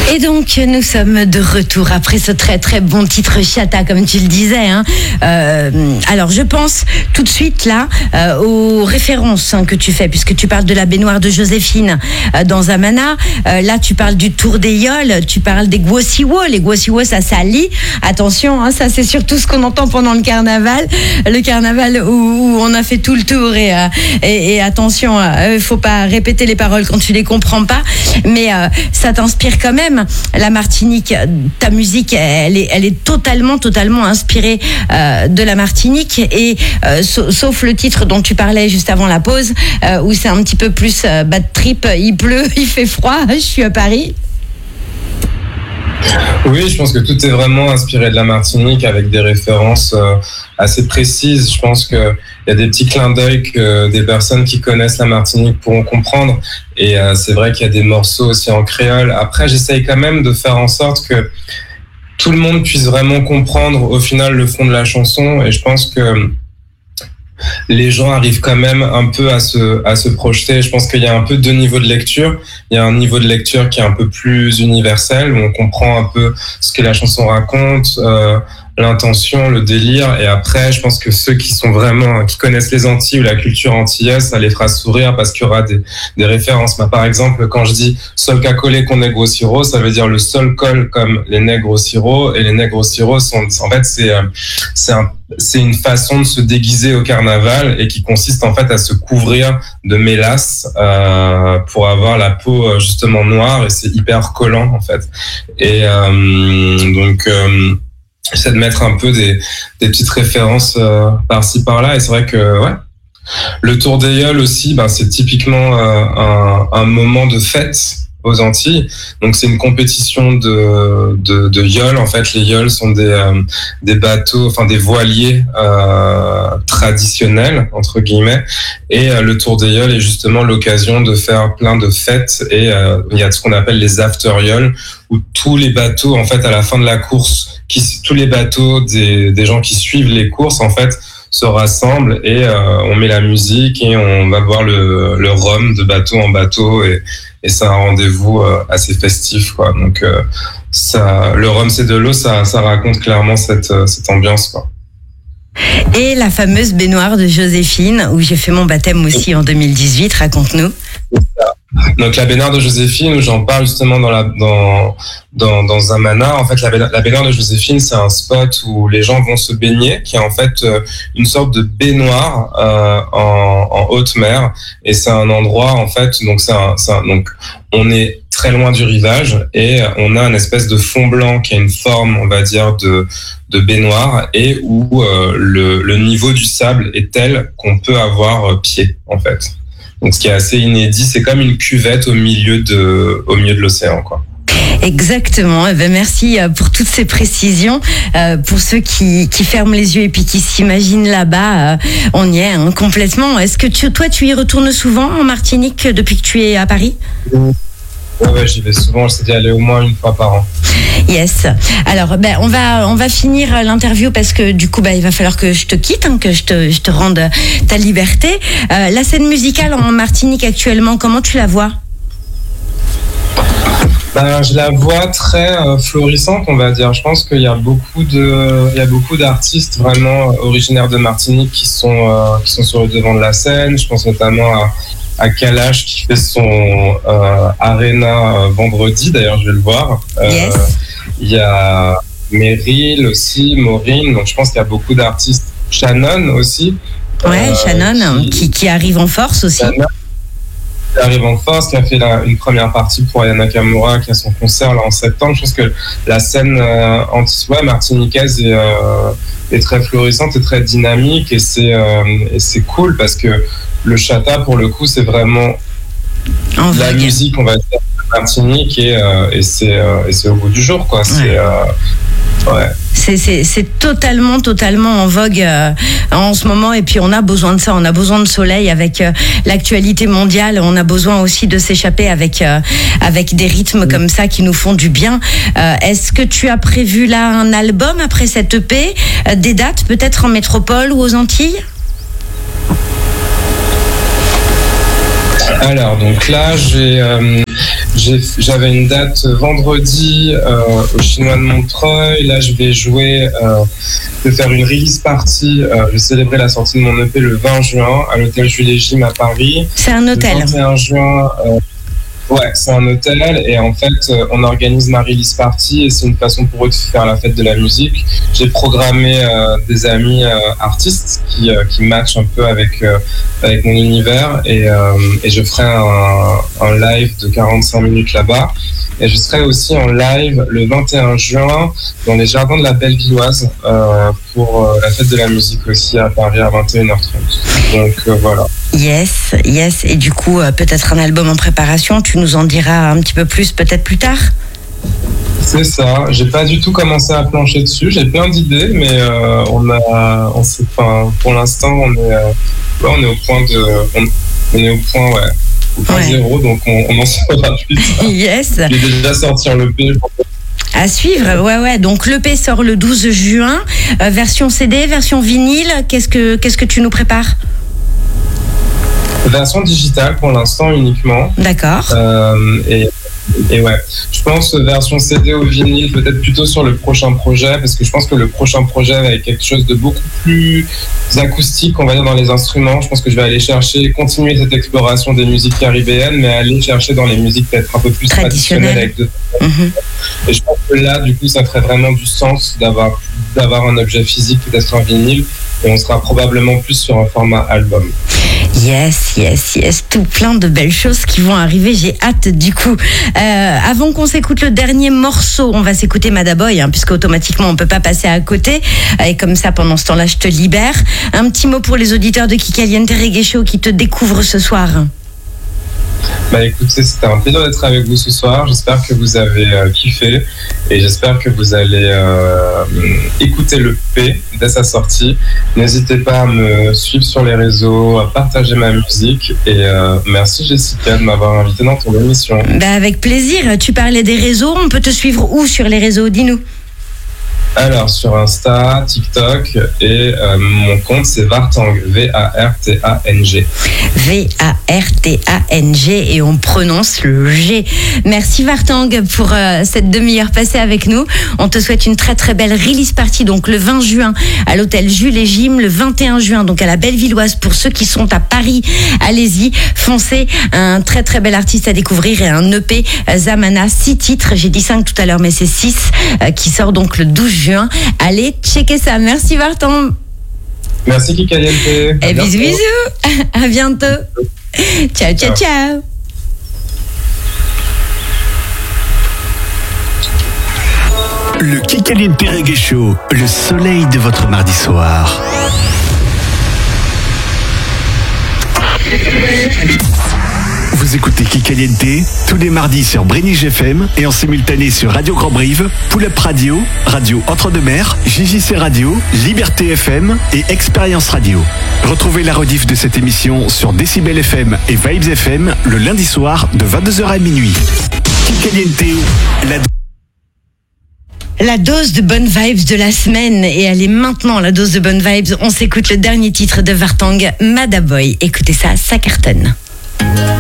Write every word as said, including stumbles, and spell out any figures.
Et donc, nous sommes de retour après ce très très bon titre Chata, comme tu le disais. Hein. Euh, alors, je pense tout de suite là euh, aux références hein, que tu fais, puisque tu parles de la baignoire de Joséphine euh, dans Amana. Euh, là, tu parles du Tour des Yoles, tu parles des Gwosiwo. Les Gwosiwo, ça s'allie. Attention, hein, ça c'est surtout ce qu'on entend pendant le carnaval. Le carnaval où, où on a fait tout le tour et, euh, et, et attention, il euh, faut pas répéter les paroles quand tu les comprends pas. Mais euh, ça t'inspire quand même. La Martinique, ta musique, elle est, elle est totalement, totalement inspirée euh, de la Martinique. Et euh, sauf, sauf le titre dont tu parlais juste avant la pause, euh, où c'est un petit peu plus euh, bad trip. Il pleut, il fait froid. Je suis à Paris. Oui, je pense que tout est vraiment inspiré de la Martinique avec des références euh, assez précises. Je pense qu'il y a des petits clins d'œil que des personnes qui connaissent la Martinique pourront comprendre. Et euh, c'est vrai qu'il y a des morceaux aussi en créole. Après, j'essaye quand même de faire en sorte que tout le monde puisse vraiment comprendre au final le fond de la chanson. Et je pense que les gens arrivent quand même un peu à se, à se projeter. Je pense qu'il y a un peu deux niveaux de lecture. Il y a un niveau de lecture qui est un peu plus universel, où on comprend un peu ce que la chanson raconte, euh, l'intention, le délire. Et après, je pense que ceux qui sont vraiment, qui connaissent les Antilles ou la culture antillaise, ça les fera sourire parce qu'il y aura des, des références. Bah, par exemple, quand je dis sol cacolé con nègre au sirop, ça veut dire le sol colle comme les nègres au sirop, et les nègres au sirop sont, en fait, c'est, c'est un c'est une façon de se déguiser au carnaval et qui consiste en fait à se couvrir de mélasse euh, pour avoir la peau justement noire, et c'est hyper collant en fait. Et euh, donc euh, j'essaie de mettre un peu des, des petites références euh, par-ci par-là, et c'est vrai que ouais. Le Tour des Yoles aussi, ben, c'est typiquement euh, un, un moment de fête aux Antilles. Donc c'est une compétition de de, de yoles. En fait, les yoles sont des euh, des bateaux, enfin des voiliers euh, traditionnels entre guillemets. Et euh, le Tour des Yoles est justement l'occasion de faire plein de fêtes. Et euh, il y a ce qu'on appelle les after yoles, où tous les bateaux, en fait, à la fin de la course, qui tous les bateaux des des gens qui suivent les courses, en fait, se rassemblent et euh, on met la musique et on va boire le le rhum de bateau en bateau, et et c'est un rendez-vous euh, assez festif quoi. Donc euh, ça, le rhum c'est de l'eau, ça ça raconte clairement cette cette ambiance quoi. Et la fameuse baignoire de Joséphine, où j'ai fait mon baptême aussi en deux mille dix-huit, raconte-nous. Donc la baignoire de Joséphine, où j'en parle justement dans la dans dans dans Amana. En fait, la, la baignoire de Joséphine, c'est un spot où les gens vont se baigner, qui est en fait euh, une sorte de baignoire euh, en, en haute mer, et c'est un endroit en fait. Donc c'est un, c'est un, donc on est très loin du rivage et on a une espèce de fond blanc qui a une forme, on va dire, de de baignoire, et où euh, le le niveau du sable est tel qu'on peut avoir pied en fait. Donc, ce qui est assez inédit, c'est comme une cuvette au milieu de, au milieu de l'océan, quoi. Exactement. Eh ben, merci pour toutes ces précisions. Euh, pour ceux qui, qui ferment les yeux et puis qui s'imaginent là-bas, euh, on y est hein, complètement. Est-ce que tu, toi, tu y retournes souvent en Martinique depuis que tu es à Paris ? Ouais, ouais, j'y vais souvent. J'essaie d'y aller au moins une fois par an. Yes. Alors, ben, on va, on va finir l'interview parce que du coup, ben, il va falloir que je te quitte, hein, que je te, je te rende ta liberté. Euh, la scène musicale en Martinique actuellement, comment tu la vois ? Ben, je la vois très euh, florissante, on va dire. Je pense qu'il y a beaucoup de, il y a beaucoup d'artistes vraiment originaires de Martinique qui sont, euh, qui sont sur le devant de la scène. Je pense notamment à à Kalash qui fait son euh, Arena euh, vendredi, d'ailleurs je vais le voir. Euh, yes. Il y a Meryl aussi, Maureen, donc je pense qu'il y a beaucoup d'artistes. Shannon aussi. Ouais, euh, Shannon qui, qui, qui arrive en force aussi. Shannon, qui arrive en force, qui a fait la, une première partie pour Aya Nakamura, qui a son concert là en septembre. Je pense que la scène euh, anti- ouais, martiniquaise est, euh, est très florissante et très dynamique, et c'est, euh, et c'est cool parce que le chata, pour le coup, c'est vraiment en la vague. Musique, on va dire, de Martinique, et, euh, et, c'est, euh, et c'est au bout du jour, quoi. C'est, ouais. Euh, ouais. C'est, c'est, c'est totalement, totalement en vogue euh, en ce moment, et puis on a besoin de ça, on a besoin de soleil avec euh, l'actualité mondiale, on a besoin aussi de s'échapper avec, euh, avec des rythmes comme ça qui nous font du bien. Euh, est-ce que tu as prévu là un album après cette E P, euh, des dates peut-être en métropole ou aux Antilles ? Alors, donc là, j'ai, euh, j'ai, j'avais une date vendredi euh, au Chinois de Montreuil. Là, je vais jouer, euh, je vais faire une release party. Euh, je vais célébrer la sortie de mon E P le vingt juin à l'hôtel Jules et Jim à Paris. C'est un hôtel. Le vingt et un juin. Euh, Ouais, c'est un hôtel et en fait, euh, on organise ma release party et c'est une façon pour eux de faire la fête de la musique. J'ai programmé euh, des amis euh, artistes qui, euh, qui matchent un peu avec, euh, avec mon univers et, euh, et je ferai un, un live de quarante-cinq minutes là-bas. Et je serai aussi en live le vingt et un juin dans les jardins de la Bellevilloise euh, pour euh, la fête de la musique aussi à Paris à vingt et une heures trente. Donc euh, voilà. Yes, yes. Et du coup, euh, peut-être un album en préparation. Tu nous en diras un petit peu plus peut-être plus tard. C'est ça. J'ai pas du tout commencé à plancher dessus. J'ai plein d'idées, mais euh, on a, on s'est, enfin, pour l'instant, on est, euh, ouais, on est au point de, on, on est au point, ouais, au point ouais. zéro, donc on, on en saura plus tard. Yes. J'ai déjà sorti un E P. À suivre, ouais, ouais. Donc l'E P sort le douze juin, euh, version C D, version vinyle. Qu'est-ce que, qu'est-ce que tu nous prépares? Version digitale pour l'instant uniquement. D'accord. Euh, et, et ouais, je pense version C D ou vinyle peut-être plutôt sur le prochain projet parce que je pense que le prochain projet va être quelque chose de beaucoup plus acoustique, on va dire, dans les instruments. Je pense que je vais aller chercher, continuer cette exploration des musiques caribéennes, mais aller chercher dans les musiques peut-être un peu plus traditionnelles avec de... mm-hmm. Et je pense que là, du coup, ça ferait vraiment du sens d'avoir, d'avoir un objet physique, peut-être un vinyle, et on sera probablement plus sur un format album. Yes, yes, yes, tout plein de belles choses qui vont arriver, j'ai hâte du coup. Euh, avant qu'on s'écoute le dernier morceau, on va s'écouter Madaboy, hein, puisque automatiquement on peut pas passer à côté, et comme ça pendant ce temps-là je te libère. Un petit mot pour les auditeurs de Kikaliente Reggae Show qui te découvrent ce soir. Bah écoutez, c'était un plaisir d'être avec vous ce soir. J'espère que vous avez euh, kiffé et j'espère que vous allez euh, écouter le P dès sa sortie. N'hésitez pas à me suivre sur les réseaux, à partager ma musique et euh, merci Jessica de m'avoir invité dans ton émission. Bah avec plaisir. Tu parlais des réseaux, on peut te suivre où sur les réseaux? Dis-nous. Alors, sur Insta, TikTok et euh, mon compte, c'est Vartang, V A R T A N G. V A R T A N G et on prononce le G. Merci Vartang pour euh, cette demi-heure passée avec nous. On te souhaite une très très belle release party, donc le vingt juin à l'hôtel Jules et Jim, le vingt et un juin donc à la Bellevilloise. Pour ceux qui sont à Paris, allez-y, foncez. Un très très bel artiste à découvrir et un E P Zamana, six titres. J'ai dit cinq tout à l'heure, mais c'est six euh, qui sort donc le douze juin. Allez, checker ça. Merci Vartang. Merci Kikaliente. Et bisous bisous. À bientôt. Ciao ciao ciao. Le Kikaliente Reggae Show, le soleil de votre mardi soir. Vous écoutez Kikaliente tous les mardis sur Brénige F M et en simultané sur Radio Grand Brive, Pull Up Radio, Radio Entre-deux-Mers, J J C Radio, Liberté F M et Expérience Radio. Retrouvez la rediff de cette émission sur Décibel F M et Vibes F M le lundi soir de vingt-deux heures à minuit. Kikaliente, la La dose de bonnes vibes de la semaine, et elle est maintenant la dose de bonnes vibes. On s'écoute le dernier titre de Vartang, Madaboy. Écoutez ça, ça cartonne.